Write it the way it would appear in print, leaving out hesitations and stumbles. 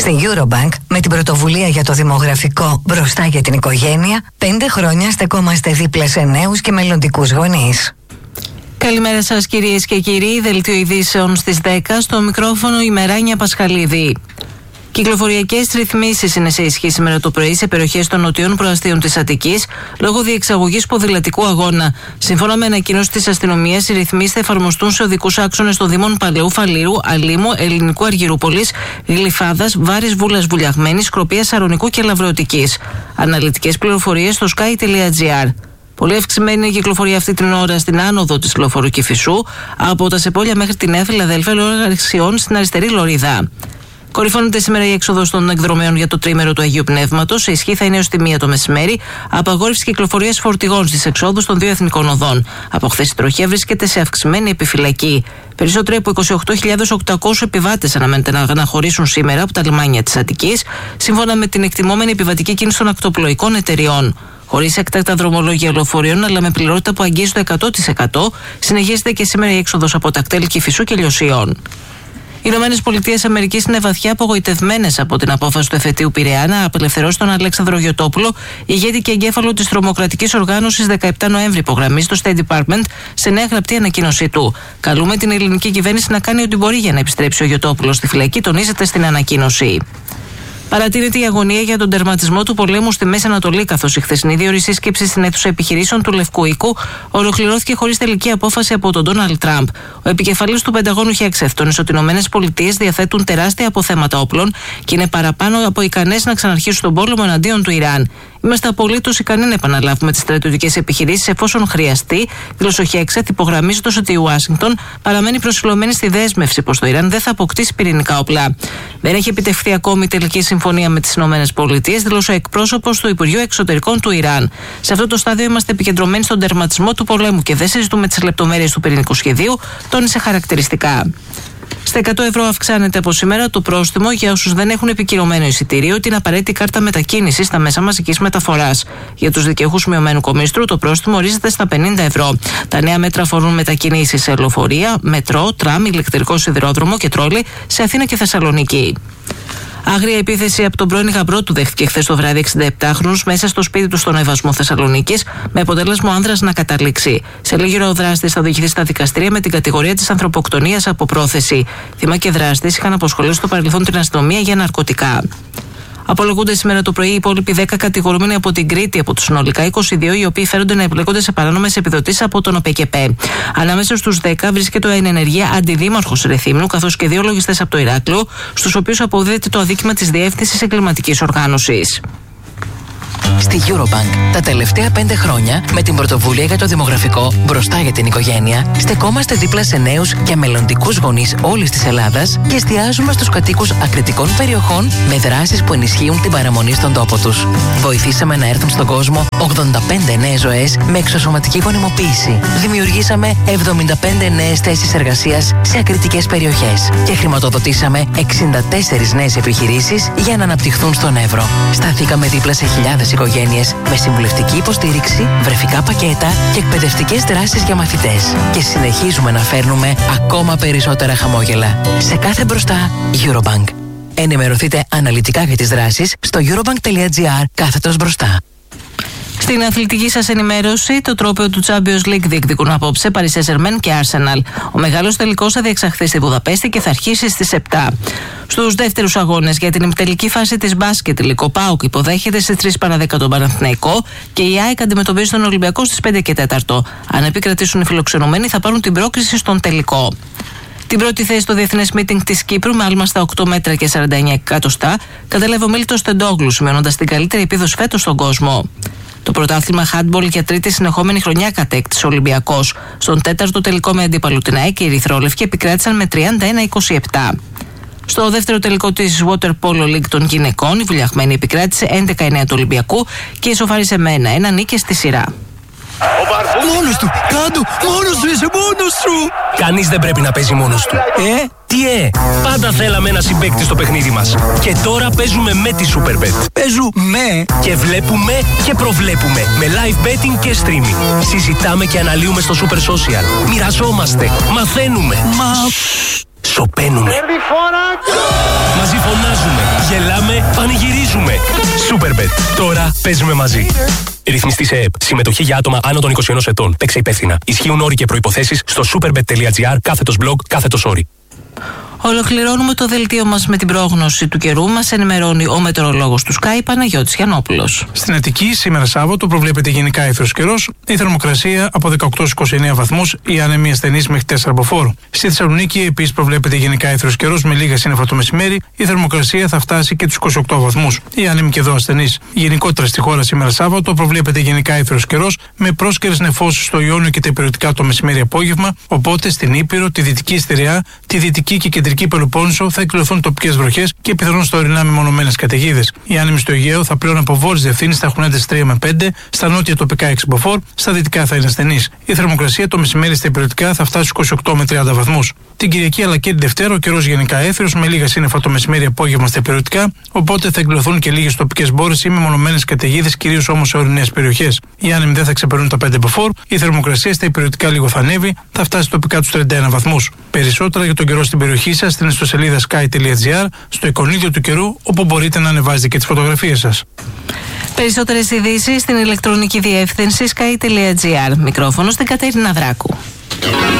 Στη Eurobank, με την πρωτοβουλία για το δημογραφικό μπροστά για την οικογένεια, 5 χρόνια στεκόμαστε δίπλα σε νέους και μελλοντικούς γονείς. Καλημέρα σας κυρίες και κύριοι, δελτίο ειδήσεων στις 10, στο μικρόφωνο η Μεράνια Πασχαλίδη. Κυκλοφοριακές ρυθμίσεις είναι σε ισχύ σήμερα το πρωί σε περιοχές των νοτιών προαστίων της Αττικής λόγω διεξαγωγής ποδηλατικού αγώνα. Σύμφωνα με ανακοίνωση της αστυνομίας, οι ρυθμίσεις θα εφαρμοστούν σε οδικούς άξονες των Δήμων Παλαιού, Φαλήρου, Αλήμου, Ελληνικού Αργυρούπολης, Γλυφάδας, Βάρης Βούλας Βουλιαγμένης, Σκροπίας Σαρονικού και Λαβρωτικής. Αναλυτικές πληροφορίες στο sky.gr. Πολύ αυξημένη είναι η κυκλοφορία αυτή την ώρα στην άνοδο της λεωφορείου Κηφισού, από τα Σεπόλια μέχρι τη Νέα Φιλαδέλφια λόγω εργασιών στην αριστερή λωρίδα. Κορυφώνεται σήμερα η έξοδος των εκδρομέων για το τρίμερο του Αγίου Πνεύματος. Σε ισχύ θα είναι έως τη 1 το μεσημέρι. Απαγόρευση κυκλοφορίας φορτηγών στις εξόδους των 2 εθνικών οδών. Από χθες η τροχιά βρίσκεται σε αυξημένη επιφυλακή. Περισσότεροι από 28.800 επιβάτες αναμένεται να αναχωρήσουν σήμερα από τα λιμάνια της Αττικής, σύμφωνα με την εκτιμόμενη επιβατική κίνηση των ακτοπλοϊκών εταιριών. Χωρίς έκτακτα δρομολόγια λεωφορείων, αλλά με πληρότητα που αγγίζει το 100%, συνεχίζεται και σήμερα η έξοδος από τα κτέλ Κηφισού και Λιωσίων. Οι ΗΠΑ είναι βαθιά απογοητευμένες από την απόφαση του εφετείου Πειραιά να απελευθερώσει τον Αλέξανδρο Γιωτόπουλο, ηγέτη και εγκέφαλο της τρομοκρατικής οργάνωσης, 17 Νοέμβρη, υπογραμμίζει το State Department σε νέα γραπτή ανακοίνωσή του. Καλούμε την ελληνική κυβέρνηση να κάνει ό,τι μπορεί για να επιστρέψει ο Γιωτόπουλος στη φυλακή, τονίζεται στην ανακοίνωση. Παρατείνεται η αγωνία για τον τερματισμό του πολέμου στη Μέση Ανατολή, καθώς η χθεσινή διορή σύσκεψη στην αίθουσα επιχειρήσεων του Λευκού Οίκου ολοκληρώθηκε χωρίς τελική απόφαση από τον Ντόναλντ Τραμπ. Ο επικεφαλής του Πενταγώνου είχε εξέφτονες ότι οι ΗΠΑ διαθέτουν τεράστια αποθέματα όπλων και είναι παραπάνω από ικανές να ξαναρχίσουν τον πόλεμο εναντίον του Ιράν. Είμαστε απολύτως ικανοί να επαναλάβουμε τις στρατιωτικές επιχειρήσεις εφόσον χρειαστεί, δήλωσε ο Χέξεθ, υπογραμμίζοντας ότι η Ουάσιγκτον παραμένει προσιλωμένη στη δέσμευση πως το Ιράν δεν θα αποκτήσει πυρηνικά όπλα. Δεν έχει επιτευχθεί ακόμη η τελική συμφωνία με τις ΗΠΑ, δήλωσε ο εκπρόσωπος του Υπουργείου Εξωτερικών του Ιράν. Σε αυτό το στάδιο είμαστε επικεντρωμένοι στον τερματισμό του πολέμου και δεν συζητούμε τις λεπτομέρειες του πυρηνικού σχεδίου, τόνισε χαρακτηριστικά. Στα 100 ευρώ αυξάνεται από σήμερα το πρόστιμο για όσους δεν έχουν επικυρωμένο εισιτήριο την απαραίτητη κάρτα μετακίνησης στα μέσα μαζικής μεταφοράς. Για τους δικαιούχους μειωμένου κομίστρου, το πρόστιμο ορίζεται στα 50 ευρώ. Τα νέα μέτρα αφορούν μετακινήσεις σε λεωφορεία, μετρό, τραμ, ηλεκτρικό σιδηρόδρομο και τρόλι σε Αθήνα και Θεσσαλονίκη. Άγρια επίθεση από τον πρώην γαμπρό του δέχτηκε χθες το βράδυ 67χρονος μέσα στο σπίτι του στον Ευασμό Θεσσαλονίκης, με αποτέλεσμα ο άνδρας να καταλήξει. Σε λίγη ώρα ο δράστης θα οδηγηθεί στα δικαστήρια με την κατηγορία της ανθρωποκτονίας από πρόθεση. Θύμα και δράστης είχαν αποσχολήσει στο παρελθόν την αστυνομία για ναρκωτικά. Απολογούνται σήμερα το πρωί οι υπόλοιποι 10 κατηγορούμενοι από την Κρήτη, από τους συνολικά 22, οι οποίοι φέρονται να εμπλέκονται σε παράνομες επιδοτήσεις από τον ΟΠΕΚΕΠΕ. Ανάμεσα στους 10 βρίσκεται ο εν ενεργεία αντιδήμαρχος Ρεθύμνου, καθώς και 2 λογιστές από το Ηράκλειο, στους οποίους αποδίδεται το αδίκημα της Διεύθυνσης Εγκληματικής Οργάνωσης. Στη Eurobank, τα τελευταία 5 χρόνια, με την πρωτοβουλία για το δημογραφικό μπροστά για την οικογένεια, στεκόμαστε δίπλα σε νέους και μελλοντικούς γονείς όλης της Ελλάδας και εστιάζουμε στους κατοίκους ακριτικών περιοχών με δράσεις που ενισχύουν την παραμονή στον τόπο τους. Βοηθήσαμε να έρθουν στον κόσμο 85 νέες ζωές με εξωσωματική γονιμοποίηση. Δημιουργήσαμε 75 νέες θέσεις εργασίας σε ακριτικές περιοχές και χρηματοδοτήσαμε 64 νέες επιχειρήσεις για να αναπτυχθούν στον Εύρο. Σταθήκαμε δίπλα σε χιλιάδες οικογένειες με συμβουλευτική υποστήριξη, βρεφικά πακέτα και εκπαιδευτικές δράσεις για μαθητές. Και συνεχίζουμε να φέρνουμε ακόμα περισσότερα χαμόγελα. Σε κάθε μπροστά, Eurobank. Ενημερωθείτε αναλυτικά για τις δράσεις στο eurobank.gr/μπροστά. Στην αθλητική σας ενημέρωση, το τρόπαιο του Champions League διεκδικούν απόψε Paris Saint-Germain και Arsenal. Ο μεγάλος τελικός θα διεξαχθεί στη Βουδαπέστη και θα αρχίσει στις 7. Στους δεύτερους αγώνες για την ημιτελική φάση της μπάσκετ, η ΠΑΟΚ υποδέχεται στις 3 παρά 10 τον Παναθηναϊκό και η ΑΕΚ αντιμετωπίζει τον Ολυμπιακό στις 5 και 4. Αν επικρατήσουν οι φιλοξενούμενοι, θα πάρουν την πρόκριση στον τελικό. Την πρώτη θέση στο διεθνές μίτινγκ της Κύπρου, με άλμα στα 8 μέτρα και 49 εκατοστά, κατέλαβε ο Μίλτος Τεντόγλου, σημειώνοντας την καλύτερη επίδοση φέτος στον κόσμο. Το πρωτάθλημα handball για τρίτη συνεχόμενη χρονιά κατέκτησε ο Ολυμπιακός. Στον τέταρτο τελικό με αντίπαλο την ΑΕΚ, οι Ερυθρόλευκοι επικράτησαν με 31-27. Στο δεύτερο τελικό της Water Polo League των γυναικών, η Βουλιαγμένη επικράτησε 11-9 του Ολυμπιακού και ισοφάρισε με 1-1 νίκες στη σειρά. Μόνος του! Κάντου! Μόνος σου! Είσαι μόνος σου! Κανείς δεν πρέπει να παίζει μόνος του. Τι πάντα θέλαμε ένα συμπαίκτη στο παιχνίδι μας. Και τώρα παίζουμε με τη Superbet. Παίζουμε! Και βλέπουμε και προβλέπουμε. Με live betting και streaming. Συζητάμε και αναλύουμε στο Super Social. Μοιραζόμαστε. Μαθαίνουμε. Σωπαίνουμε. Μαζί φωνάζουμε. Γελάμε. Πανηγυρίζουμε! Superbet. Τώρα παίζουμε μαζί. Ρυθμιστή σε ΕΕΠ. Συμμετοχή για άτομα άνω των 21 ετών. Παίξε υπεύθυνα. Ισχύουν όροι και προϋποθέσεις στο superbet.gr/blog/όροι. Ολοκληρώνουμε το δελτίο μας με την πρόγνωση του καιρού. Μας ενημερώνει ο μετεωρολόγος του Sky, Παναγιώτης Γιαννόπουλος. Στην Αττική, σήμερα Σάββατο, προβλέπεται γενικά αίθριος καιρός. Η θερμοκρασία από 18-29 βαθμούς, η άνεμη ασθενής μέχρι 4 μποφόρ. Στη Θεσσαλονίκη, επίσης, προβλέπεται γενικά αίθριος καιρός με λίγα σύννεφα το μεσημέρι. Η θερμοκρασία θα φτάσει και τους 28 βαθμούς. Η άνεμη και εδώ ασθενής. Γενικότερα στη χώρα, σήμερα Σάββατο, προβλέπεται γενικά αίθριος καιρός με πρόσκαιρες νεφώσεις στο Ιόνιο και τα υπηρετικά το μεσημέρι-απόγευμα. Οπότε στην Ήπειρο, τη Δυτική Στερεά, τη Δυτική και Κεντρική Πελοπόννησο θα εκδηλωθούν τοπικές βροχές και πιθανόν στα ορεινά μεμονωμένες καταιγίδες. Οι άνεμοι στο Αιγαίο θα πλέον από βόρειες διευθύνσεις θα έχουν ένταση 3 με 5, στα νότια τοπικά 6 μποφόρ, στα δυτικά θα είναι ασθενής. Η θερμοκρασία το μεσημέρι στα υπηρετικά θα φτάσει στους 28 με 30 βαθμούς. Την Κυριακή αλλά και την Δευτέρα ο καιρός γενικά αίθριος με λίγα σύννεφα το μεσημέρι-απόγευμα στα υπηρετικά, οπότε θα εκδηλωθούν και λίγες τοπικές μπόρες ή μεμονωμένες καταιγίδες, κυρίως όμως σε ορεινές περιοχές. Οι άνεμοι δεν θα ξεπερνούν τα 5 μποφόρ, η θερμοκρασία στα υπηρετικά λίγο θα ανέβει, θα φτάσει τοπικά τους 31 βαθμούς. Περισσότερα για τον καιρό στην περιοχή σας στην ιστοσελίδα sky.gr, στο εικονίδιο του καιρού, όπου μπορείτε να ανεβάζετε και τις φωτογραφίες σας. Περισσότερες ειδήσεις στην ηλεκτρονική διεύθυνση sky.gr. Μικρόφωνο στην Κατερίνα Δράκου.